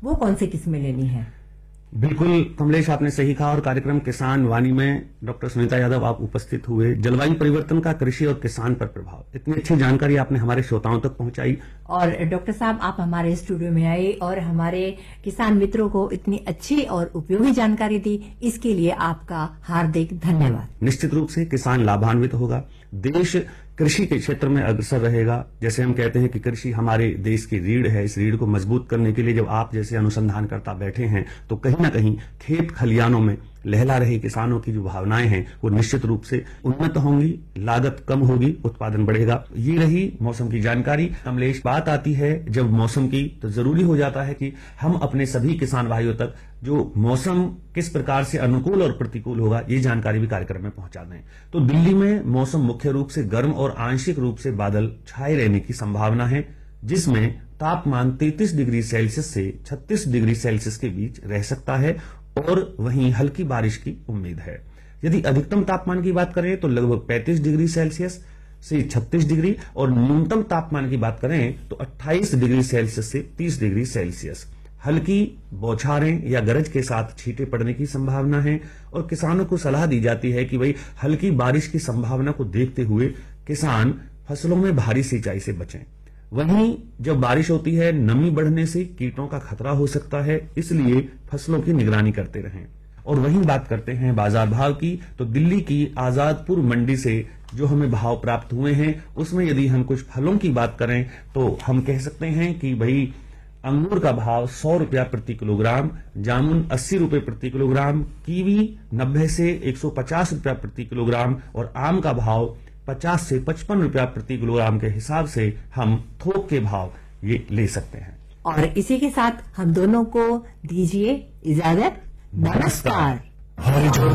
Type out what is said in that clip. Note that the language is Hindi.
वो कौन सी किस्में लेनी है? बिल्कुल कमलेश, आपने सही कहा। और कार्यक्रम किसान वाणी में डॉक्टर सुनीता यादव आप उपस्थित हुए। जलवायु परिवर्तन का कृषि और किसान पर प्रभाव, इतनी अच्छी जानकारी आपने हमारे श्रोताओं तक पहुंचाई। और डॉक्टर साहब, आप हमारे स्टूडियो में आए और हमारे किसान मित्रों को इतनी अच्छी और उपयोगी जानकारी दी, इसके लिए आपका हार्दिक धन्यवाद। निश्चित रूप से किसान लाभान्वित होगा, देश कृषि के क्षेत्र में अग्रसर रहेगा। जैसे हम कहते हैं कि कृषि हमारे देश की रीढ़ है, इस रीढ़ को मजबूत करने के लिए जब आप जैसे अनुसंधानकर्ता बैठे हैं तो कहीं ना कहीं खेत खलियानों में लहला रहे किसानों की जो भावनाएं हैं वो निश्चित रूप से उन्नत होंगी, लागत कम होगी, उत्पादन बढ़ेगा। ये रही मौसम की जानकारी। कमलेश, बात आती है जब मौसम की, तो जरूरी हो जाता है कि हम अपने सभी किसान भाइयों तक जो मौसम किस प्रकार से अनुकूल और प्रतिकूल होगा ये जानकारी भी कार्यक्रम में पहुंचा दें। तो दिल्ली में मौसम मुख्य रूप से गर्म और आंशिक रूप से बादल छाए रहने की संभावना है, जिसमें तापमान 33 डिग्री सेल्सियस से 36 डिग्री सेल्सियस के बीच रह सकता है और वहीं हल्की बारिश की उम्मीद है। यदि अधिकतम तापमान की बात करें तो लगभग 35 डिग्री सेल्सियस से 36 डिग्री और न्यूनतम तापमान की बात करें तो 28 डिग्री सेल्सियस से 30 डिग्री सेल्सियस। हल्की बौछारें या गरज के साथ छींटे पड़ने की संभावना है और किसानों को सलाह दी जाती है कि भाई हल्की बारिश की संभावना को देखते हुए किसान फसलों में भारी सिंचाई से बचें। वहीं जब बारिश होती है नमी बढ़ने से कीटों का खतरा हो सकता है, इसलिए फसलों की निगरानी करते रहें। और वहीं बात करते हैं बाजार भाव की, तो दिल्ली की आजादपुर मंडी से जो हमें भाव प्राप्त हुए हैं उसमें यदि हम कुछ फलों की बात करें तो हम कह सकते हैं कि भाई अंगूर का भाव 100 रुपया प्रति किलोग्राम, जामुन 80 रुपए प्रति किलोग्राम, कीवी 90 से 150 रुपया प्रति किलोग्राम और आम का भाव 50 से 55 रुपया प्रति किलोग्राम के हिसाब से हम थोक के भाव ये ले सकते हैं। और इसी के साथ हम दोनों को दीजिए इजाजत। नमस्कार।